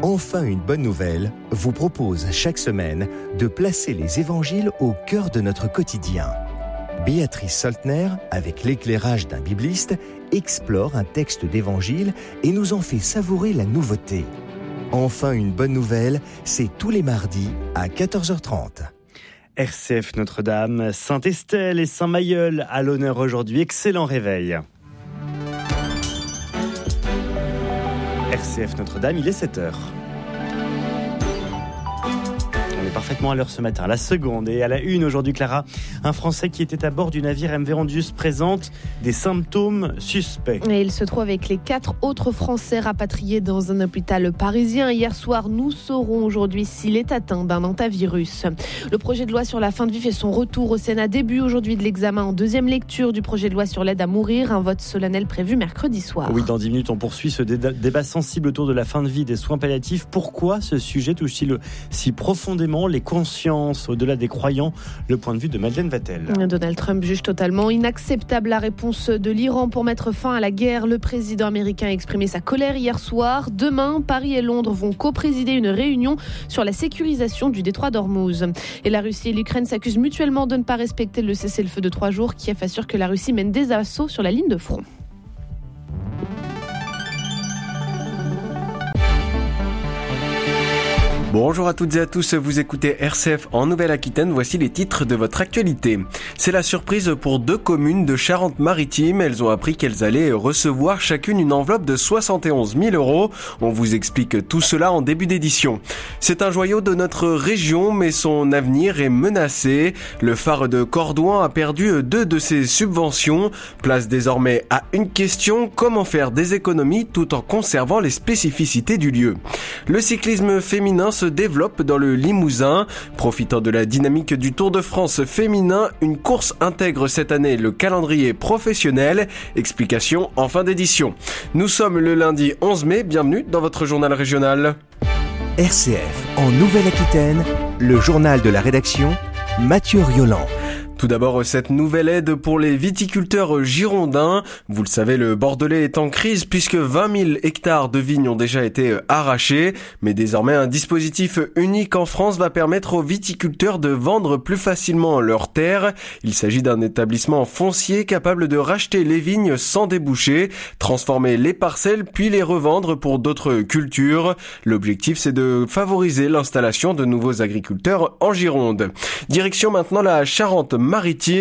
Enfin une bonne nouvelle vous propose chaque semaine de placer les évangiles au cœur de notre quotidien. Béatrice Soltner, avec l'éclairage d'un bibliste, explore un texte d'évangile et nous en fait savourer la nouveauté. Enfin une bonne nouvelle, c'est tous les mardis à 14h30. RCF Notre-Dame, Sainte-Estelle et Saint-Mailleul à l'honneur aujourd'hui. Excellent réveil. RCF Notre-Dame, il est 7h. On est parfaitement à l'heure ce matin. La seconde et à la une aujourd'hui, Clara, un Français qui était à bord du navire MV Rondius présente des symptômes suspects. Et il se trouve avec les 4 autres Français rapatriés dans un hôpital parisien. Hier soir, nous saurons aujourd'hui s'il est atteint d'un hantavirus. Le projet de loi sur la fin de vie fait son retour au Sénat. Début aujourd'hui de l'examen en deuxième lecture du projet de loi sur l'aide à mourir. Un vote solennel prévu mercredi soir. Oui, dans 10 minutes, on poursuit ce débat sensible autour de la fin de vie des soins palliatifs. Pourquoi ce sujet touche-t-il si profondément les consciences au-delà des croyants? Le point de vue de Madeleine Vatel. Donald Trump juge totalement inacceptable la réponse de l'Iran pour mettre fin à la guerre. Le président américain a exprimé sa colère hier soir. Demain, Paris et Londres vont co-présider une réunion sur la sécurisation du détroit d'Ormuz. Et la Russie et l'Ukraine s'accusent mutuellement de ne pas respecter le cessez-le-feu de 3 jours. Kiev assure que la Russie mène des assauts sur la ligne de front. Bonjour à toutes et à tous, vous écoutez RCF en Nouvelle-Aquitaine, voici les titres de votre actualité. C'est la surprise pour 2 communes de Charente-Maritime, elles ont appris qu'elles allaient recevoir chacune une enveloppe de 71 000 €. On vous explique tout cela en début d'édition. C'est un joyau de notre région, mais son avenir est menacé. Le phare de Cordouan a perdu 2 de ses subventions. Place désormais à une question, comment faire des économies tout en conservant les spécificités du lieu. Le cyclisme féminin se développe dans le Limousin. Profitant de la dynamique du Tour de France féminin, une course intègre cette année le calendrier professionnel. Explication en fin d'édition. Nous sommes le lundi 11 mai, bienvenue dans votre journal régional. RCF en Nouvelle-Aquitaine, le journal de la rédaction, Mathieu Rioland. Tout d'abord, cette nouvelle aide pour les viticulteurs girondins. Vous le savez, le Bordelais est en crise puisque 20 000 hectares de vignes ont déjà été arrachés. Mais désormais, un dispositif unique en France va permettre aux viticulteurs de vendre plus facilement leurs terres. Il s'agit d'un établissement foncier capable de racheter les vignes sans débouché, transformer les parcelles puis les revendre pour d'autres cultures. L'objectif, c'est de favoriser l'installation de nouveaux agriculteurs en Gironde. Direction maintenant la Charente-Maritime,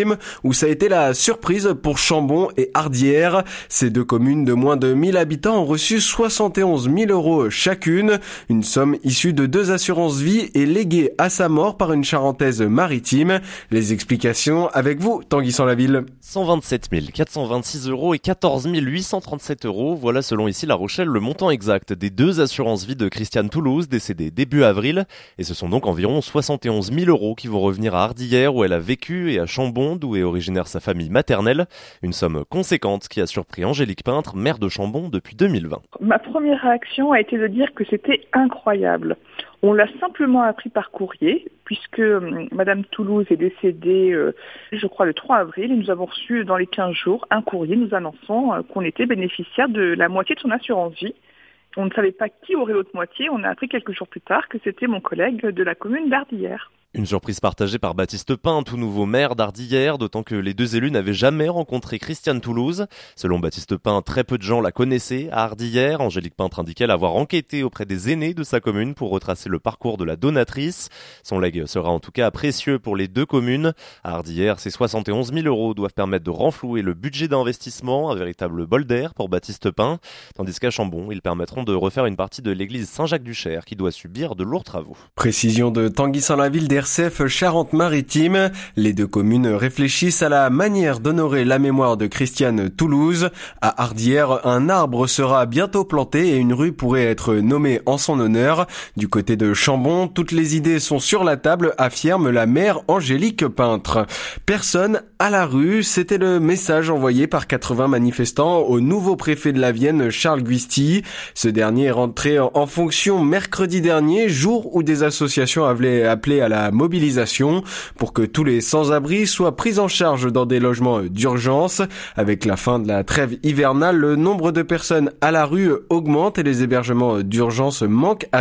où ça a été la surprise pour Chambon et Hardières. Ces 2 communes de moins de 1000 habitants ont reçu 71 000 € chacune. Une somme issue de 2 assurances vie et léguée à sa mort par une Charentaise maritime. Les explications avec vous, Tanguy Sans-la-Ville. 127 426 € et 14 837 €. Voilà selon ici La Rochelle le montant exact des 2 assurances vie de Christiane Toulouse, décédée début avril. Et ce sont donc environ 71 000 € qui vont revenir à Hardières où elle a vécu et à Chambon, d'où est originaire sa famille maternelle. Une somme conséquente qui a surpris Angélique Peintre, maire de Chambon depuis 2020. Ma première réaction a été de dire que c'était incroyable. On l'a simplement appris par courrier, puisque Madame Toulouse est décédée, je crois, le 3 avril, et nous avons reçu dans les 15 jours un courrier nous annonçant qu'on était bénéficiaire de la moitié de son assurance vie. On ne savait pas qui aurait l'autre moitié. On a appris quelques jours plus tard que c'était mon collègue de la commune d'Hardières. Une surprise partagée par Baptiste Pin, tout nouveau maire d'Hardières, d'autant que les 2 élus n'avaient jamais rencontré Christiane Toulouse. Selon Baptiste Pin, très peu de gens la connaissaient à Hardières. Angélique Peintre indiquait l'avoir enquêté auprès des aînés de sa commune pour retracer le parcours de la donatrice. Son legs sera en tout cas précieux pour les 2 communes. À Hardières, ces 71 000 € doivent permettre de renflouer le budget d'investissement, un véritable bol d'air pour Baptiste Pin. Tandis qu'à Chambon, ils permettront de refaire une partie de l'église Saint-Jacques-du-Cher qui doit subir de lourds travaux. Précision de Tanguy Sans-la-Ville RCF Charente-Maritime. Les 2 communes réfléchissent à la manière d'honorer la mémoire de Christiane Toulouse. À Hardières, un arbre sera bientôt planté et une rue pourrait être nommée en son honneur. Du côté de Chambon, toutes les idées sont sur la table, affirme la maire Angélique Peintre. Personne à la rue, c'était le message envoyé par 80 manifestants au nouveau préfet de la Vienne, Charles Guisti. Ce dernier est rentré en fonction mercredi dernier, jour où des associations avaient appelé à la mobilisation pour que tous les sans-abri soient pris en charge dans des logements d'urgence. Avec la fin de la trêve hivernale, le nombre de personnes à la rue augmente et les hébergements d'urgence manquent